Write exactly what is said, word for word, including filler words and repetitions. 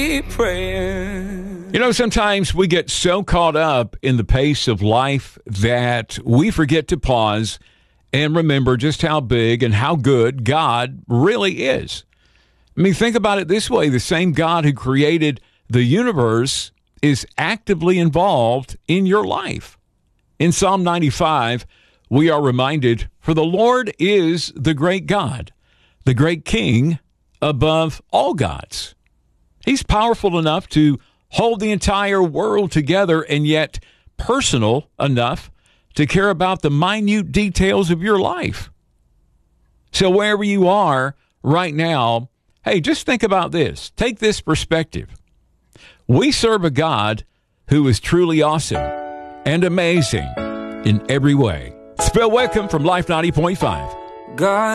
You know, sometimes we get so caught up in the pace of life that we forget to pause and remember just how big and how good God really is. I mean, think about it this way. The same God who created the universe is actively involved in your life. In Psalm ninety-five, we are reminded, for the Lord is the great God, the great King above all gods. He's powerful enough to hold the entire world together and yet personal enough to care about the minute details of your life. So wherever you are right now, hey, just think about this. Take this perspective. We serve a God who is truly awesome and amazing in every way. It's Bill Wickham from Life ninety point five. God.